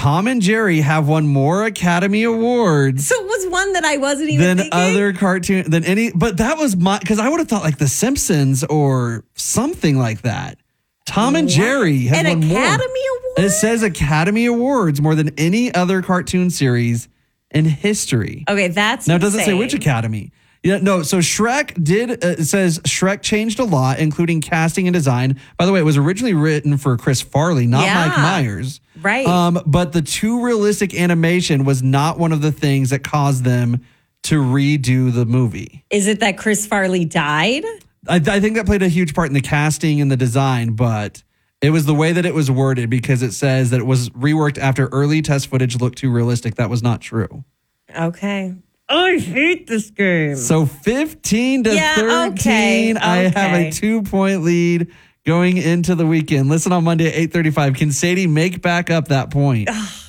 Tom and Jerry have won more Academy Awards. So it was one that I wasn't even thinking? Other cartoon, than any, but that was because I would have thought like The Simpsons or something like that. Tom and Jerry have won more. An Academy Award? It says Academy Awards more than any other cartoon series in history. Okay, that's Now, it doesn't say which Academy. Yeah, no, so Shrek it says Shrek changed a lot, including casting and design. By the way, it was originally written for Chris Farley, not Mike Myers. Right. But the too realistic animation was not one of the things that caused them to redo the movie. Is it that Chris Farley died? I think that played a huge part in the casting and the design, but it was the way that it was worded because it says that it was reworked after early test footage looked too realistic. That was not true. Okay. I hate this game. So 15 to 13, okay. I have a 2-point lead going into the weekend. Listen on Monday at 8:35. Can Sadie make back up that point?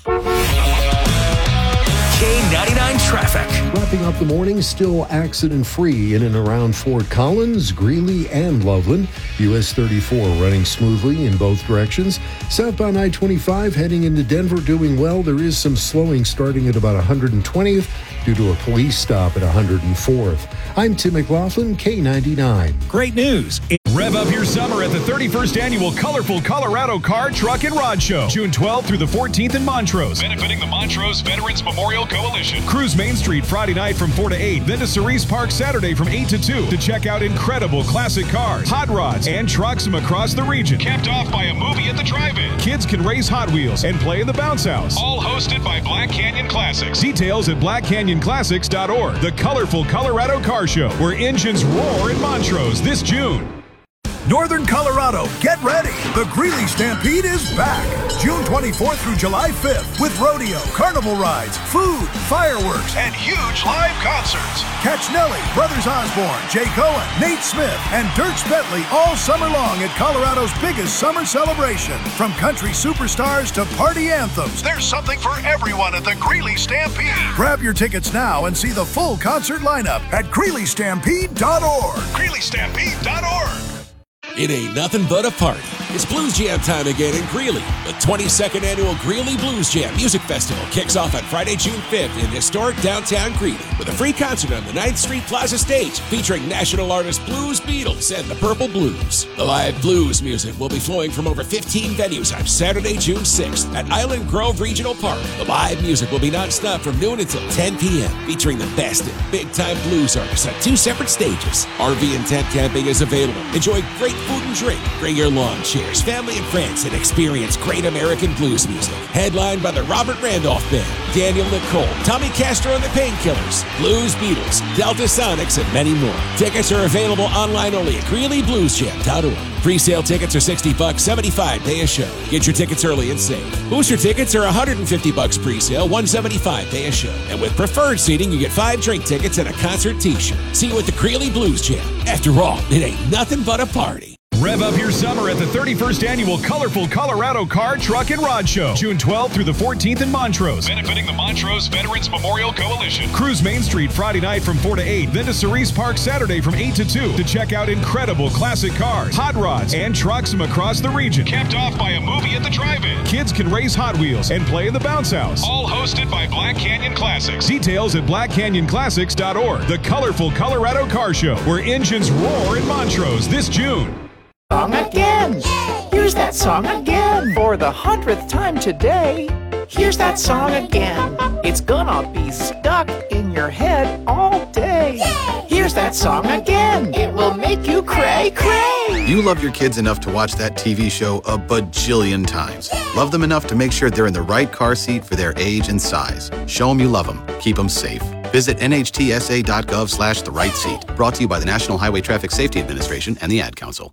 K99 traffic. Wrapping up the morning, still accident-free in and around Fort Collins, Greeley, and Loveland. US 34 running smoothly in both directions. Southbound I-25 heading into Denver doing well. There is some slowing starting at about 120th due to a police stop at 104th. I'm Tim McLaughlin, K99. Great news. Rev up your summer at the 31st Annual Colorful Colorado Car, Truck, and Rod Show, June 12th through the 14th in Montrose. Benefiting the Montrose Veterans Memorial Coalition. Cruise Main Street Friday night from 4 to 8, then to Cerise Park Saturday from 8 to 2 to check out incredible classic cars, hot rods, and trucks from across the region. Capped off by a movie at the drive-in. Kids can race Hot Wheels and play in the bounce house. All hosted by Black Canyon Classics. Details at blackcanyоnclassics.org. The Colorful Colorado Car Show, where engines roar in Montrose this June. Northern Colorado, get ready. The Greeley Stampede is back. June 24th through July 5th with rodeo, carnival rides, food, fireworks, and huge live concerts. Catch Nelly, Brothers Osborne, Jay Cohen, Nate Smith, and Dierks Bentley all summer long at Colorado's biggest summer celebration. From country superstars to party anthems, there's something for everyone at the Greeley Stampede. Grab your tickets now and see the full concert lineup at GreeleyStampede.org. GreeleyStampede.org. It ain't nothing but a party. It's Blues Jam time again in Greeley. The 22nd Annual Greeley Blues Jam Music Festival kicks off on Friday, June 5th in historic downtown Greeley with a free concert on the 9th Street Plaza stage featuring national artist Blues Beatles and the Purple Blues. The live blues music will be flowing from over 15 venues on Saturday, June 6th at Island Grove Regional Park. The live music will be nonstop from noon until 10 p.m. featuring the best in big-time blues artists on 2 separate stages. RV and tent camping is available. Enjoy great food and drink. Bring your lawn chairs, family and friends, and experience great American blues music. Headlined by the Robert Randolph Band, Daniel Nicole, Tommy Castro and the Painkillers, Blues Beatles, Delta Sonics, and many more. Tickets are available online only at GreeleyBluesJam.org. Pre-sale tickets are $60, $75 day a show. Get your tickets early and save. Booster tickets are $150 pre-sale, $175 day a show. And with preferred seating, you get 5 drink tickets and a concert t-shirt. See you at the Greeley Blues Jam. After all, it ain't nothing but a party. Rev up your summer at the 31st Annual Colorful Colorado Car, Truck, and Rod Show, June 12th through the 14th in Montrose. Benefiting the Montrose Veterans Memorial Coalition. Cruise Main Street Friday night from 4 to 8, then to Cerise Park Saturday from 8 to 2 to check out incredible classic cars, hot rods, and trucks from across the region. Capped off by a movie at the drive-in. Kids can race Hot Wheels and play in the bounce house. All hosted by Black Canyon Classics. Details at blackcanyоnclassics.org. The Colorful Colorado Car Show, where engines roar in Montrose this June. Song again. Here's that song again. For the 100th time today. Here's that song again. It's gonna be stuck in your head all day. Here's that song again. It will make you cray cray. You love your kids enough to watch that TV show a bajillion times. Love them enough to make sure they're in the right car seat for their age and size. Show them you love them. Keep them safe. Visit nhtsa.gov/the right seat. Brought to you by the National Highway Traffic Safety Administration and the Ad Council.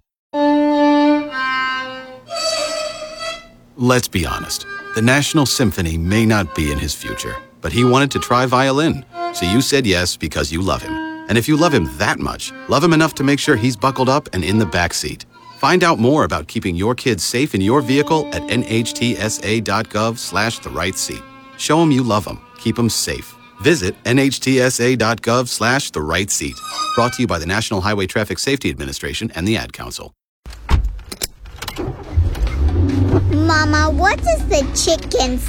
Let's be honest. The National Symphony may not be in his future, but he wanted to try violin. So you said yes because you love him. And if you love him that much, love him enough to make sure he's buckled up and in the back seat. Find out more about keeping your kids safe in your vehicle at nhtsa.gov/the right seat. Show him you love him. Keep him safe. Visit nhtsa.gov/the right seat. Brought to you by the National Highway Traffic Safety Administration and the Ad Council. Mama, what does the chicken